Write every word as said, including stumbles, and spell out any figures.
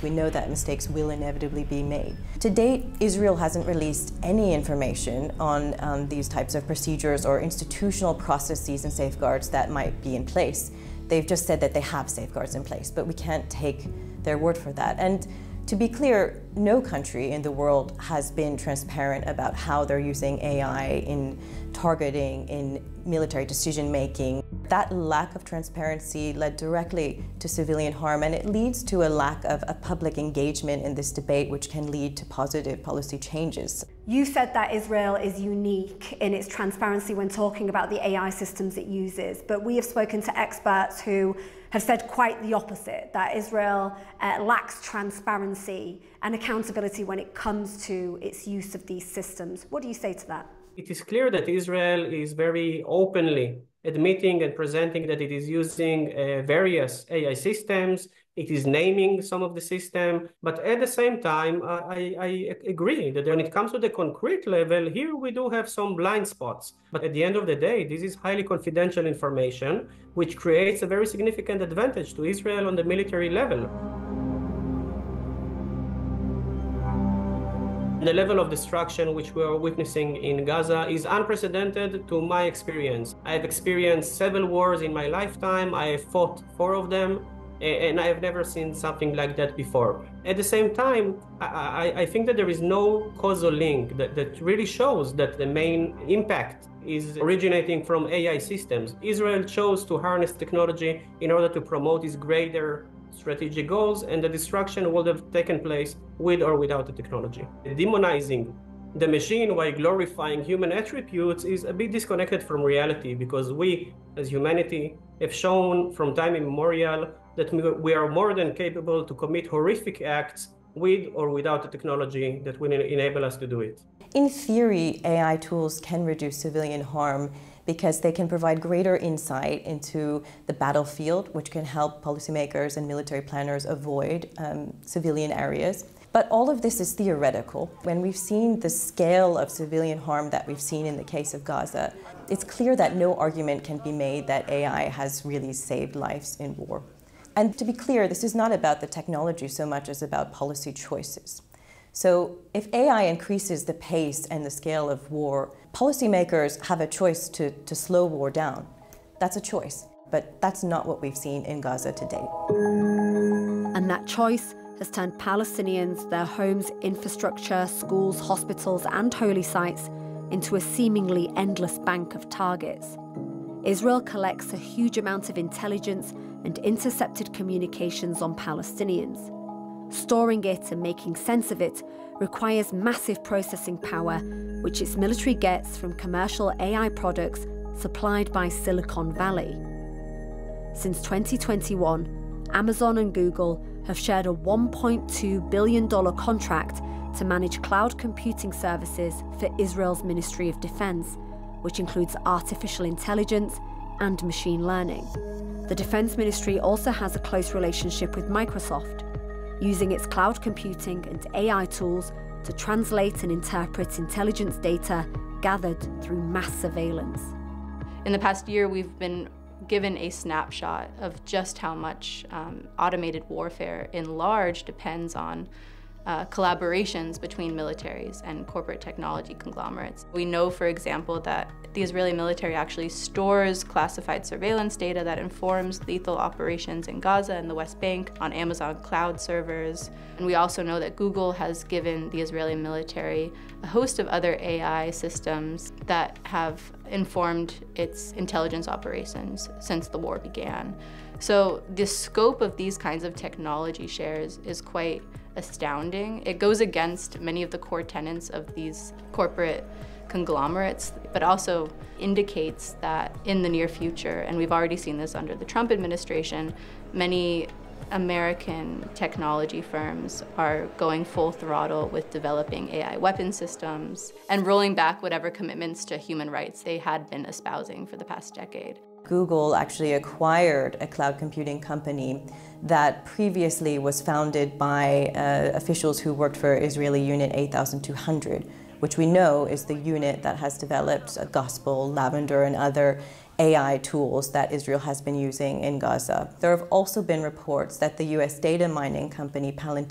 we know that mistakes will inevitably be made. To date, Israel hasn't released any information on um, these types of procedures or institutional processes and safeguards that might be in place. They've just said that they have safeguards in place, but we can't take their word for that. And to be clear, no country in the world has been transparent about how they're using A I in targeting, in military decision-making. That lack of transparency led directly to civilian harm, and it leads to a lack of a public engagement in this debate, which can lead to positive policy changes. You said that Israel is unique in its transparency when talking about the A I systems it uses, but we have spoken to experts who have said quite the opposite, that Israel uh, lacks transparency and accountability when it comes to its use of these systems. What do you say to that? It is clear that Israel is very openly admitting and presenting that it is using uh, various A I systems. It is naming some of the system, but at the same time, I, I agree that when it comes to the concrete level, here we do have some blind spots. But at the end of the day, this is highly confidential information, which creates a very significant advantage to Israel on the military level. The level of destruction which we are witnessing in Gaza is unprecedented to my experience. I have experienced several wars in my lifetime. I have fought four of them, and I have never seen something like that before. At the same time, I, I, I think that there is no causal link that, that really shows that the main impact is originating from A I systems. Israel chose to harness technology in order to promote its greater strategic goals, and the destruction would have taken place with or without the technology. Demonizing the machine while glorifying human attributes is a bit disconnected from reality, because we, as humanity, have shown from time immemorial that we are more than capable to commit horrific acts with or without the technology that will enable us to do it. In theory, A I tools can reduce civilian harm because they can provide greater insight into the battlefield, which can help policymakers and military planners avoid um, civilian areas. But all of this is theoretical. When we've seen the scale of civilian harm that we've seen in the case of Gaza, it's clear that no argument can be made that A I has really saved lives in war. And to be clear, this is not about the technology so much as about policy choices. So if A I increases the pace and the scale of war, policymakers have a choice to, to slow war down. That's a choice, but that's not what we've seen in Gaza to date. And that choice has turned Palestinians, their homes, infrastructure, schools, hospitals, and holy sites into a seemingly endless bank of targets. Israel collects a huge amount of intelligence and intercepted communications on Palestinians. Storing it and making sense of it requires massive processing power, which its military gets from commercial A I products supplied by Silicon Valley. Since twenty twenty-one, Amazon and Google have shared a one point two billion dollars contract to manage cloud computing services for Israel's Ministry of Defense, which includes artificial intelligence and machine learning. The Defense Ministry also has a close relationship with Microsoft, using its cloud computing and A I tools to translate and interpret intelligence data gathered through mass surveillance. In the past year, we've been given a snapshot of just how much um, automated warfare in large depends on uh, collaborations between militaries and corporate technology conglomerates. We know, for example, that the Israeli military actually stores classified surveillance data that informs lethal operations in Gaza and the West Bank on Amazon cloud servers. And we also know that Google has given the Israeli military a host of other A I systems that have informed its intelligence operations since the war began. So the scope of these kinds of technology shares is quite astounding. It goes against many of the core tenets of these corporate conglomerates, but also indicates that in the near future, and we've already seen this under the Trump administration, many American technology firms are going full throttle with developing A I weapon systems and rolling back whatever commitments to human rights they had been espousing for the past decade. Google actually acquired a cloud computing company that previously was founded by uh, officials who worked for Israeli Unit eight thousand two hundred, which we know is the unit that has developed uh, Gospel, Lavender, and other A I tools that Israel has been using in Gaza. There have also been reports that the U S data mining company Palantir